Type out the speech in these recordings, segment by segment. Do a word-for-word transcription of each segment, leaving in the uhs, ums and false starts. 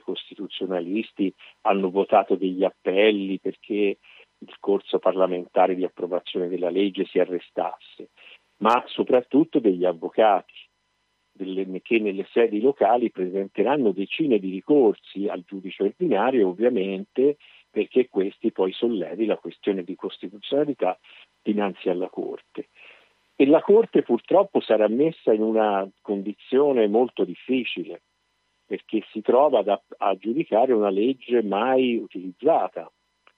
costituzionalisti hanno votato degli appelli perché il corso parlamentare di approvazione della legge si arrestasse, ma soprattutto degli avvocati delle, che nelle sedi locali presenteranno decine di ricorsi al giudice ordinario, ovviamente perché questi poi sollevi la questione di costituzionalità dinanzi alla Corte. E la Corte purtroppo sarà messa in una condizione molto difficile, perché si trova da, a giudicare una legge mai utilizzata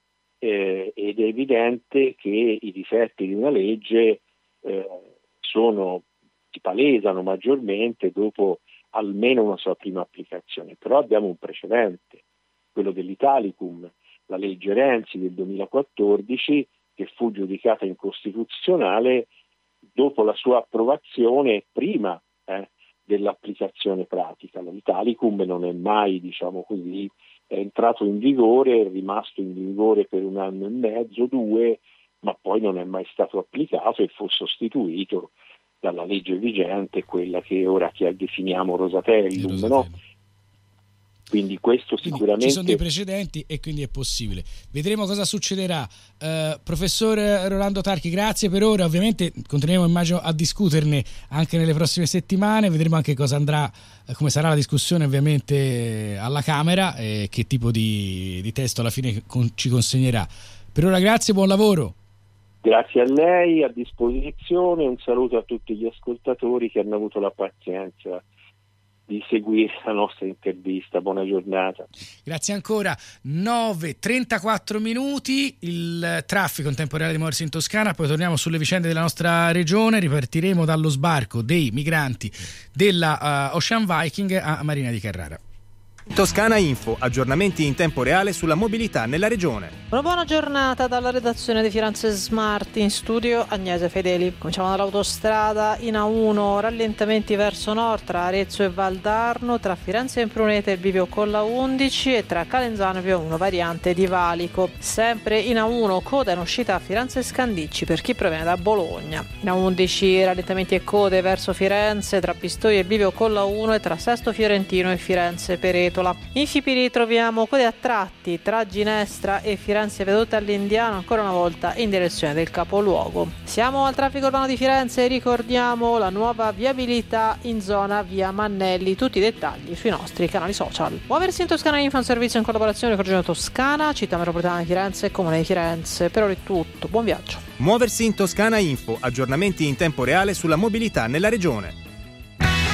eh, ed è evidente che i difetti di una legge eh, sono, si palesano maggiormente dopo almeno una sua prima applicazione. Però abbiamo un precedente, quello dell'Italicum, la legge Renzi del duemilaquattordici, che fu giudicata incostituzionale dopo la sua approvazione e prima eh, dell'applicazione pratica. L'Italicum non è mai, diciamo così, è entrato in vigore, è rimasto in vigore per un anno e mezzo, due, ma poi non è mai stato applicato e fu sostituito dalla legge vigente, quella che ora che definiamo Rosatellum, Rosatellum. No? Quindi questo sicuramente... Quindi ci sono dei precedenti e quindi è possibile. Vedremo cosa succederà. Uh, professor Rolando Tarchi, grazie per ora. Ovviamente continueremo, immagino, a discuterne anche nelle prossime settimane. Vedremo anche cosa andrà, come sarà la discussione ovviamente alla Camera e che tipo di, di testo alla fine con, ci consegnerà. Per ora grazie, buon lavoro. Grazie a lei, a disposizione. Un saluto a tutti gli ascoltatori che hanno avuto la pazienza di seguire la nostra intervista. Buona giornata. Grazie ancora. nove e trentaquattro minuti, il traffico in tempo reale di muoversi in Toscana, poi torniamo sulle vicende della nostra regione, ripartiremo dallo sbarco dei migranti della uh, Ocean Viking a Marina di Carrara. Toscana Info, aggiornamenti in tempo reale sulla mobilità nella regione. Una buona giornata dalla redazione di Firenze Smart, in studio Agnese Fedeli. Cominciamo dall'autostrada in A uno, rallentamenti verso nord tra Arezzo e Valdarno, tra Firenze e Imprunete il bivio con la undici e tra Calenzano e Via uno variante di Valico. Sempre in A uno, coda in uscita a Firenze Scandicci per chi proviene da Bologna. In A undici rallentamenti e code verso Firenze tra Pistoia e bivio con la uno e tra Sesto Fiorentino e Firenze Peretola. In Fipili troviamo code a tratti tra Ginestra e Firenze Veduta all'Indiano, ancora una volta in direzione del capoluogo. Siamo al traffico urbano di Firenze e ricordiamo la nuova viabilità in zona via Mannelli. Tutti i dettagli sui nostri canali social. Muoversi in Toscana Info, un servizio in collaborazione con Regione Toscana, Città Metropolitana di Firenze e Comune di Firenze. Per ora è tutto, buon viaggio. Muoversi in Toscana Info, aggiornamenti in tempo reale sulla mobilità nella regione.